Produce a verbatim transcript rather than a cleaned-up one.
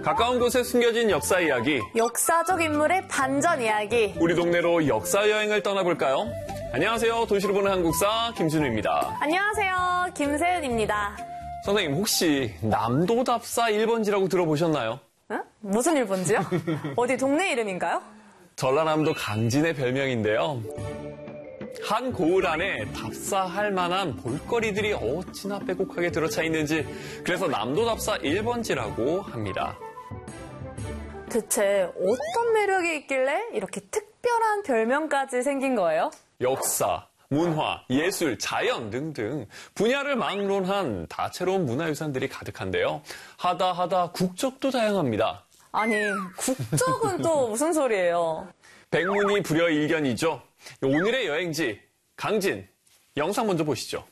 가까운 곳에 숨겨진 역사 이야기. 역사적 인물의 반전 이야기. 우리 동네로 역사 여행을 떠나볼까요? 안녕하세요. 도시를 보는 한국사 김준우입니다. 안녕하세요. 김세은입니다. 선생님, 혹시 남도답사 일 번지라고 들어보셨나요? 응? 무슨 일 번지요? 어디 동네 이름인가요? 전라남도 강진의 별명인데요. 한 고을 안에 답사할 만한 볼거리들이 어찌나 빼곡하게 들어차 있는지, 그래서 남도답사 일 번지라고 합니다. 대체 어떤 매력이 있길래 이렇게 특별한 별명까지 생긴 거예요? 역사, 문화, 예술, 자연 등등 분야를 막론한 다채로운 문화유산들이 가득한데요. 하다 하다 국적도 다양합니다. 아니, 국적은 또 무슨 소리예요? 백문이 불여일견이죠. 오늘의 여행지 강진, 영상 먼저 보시죠.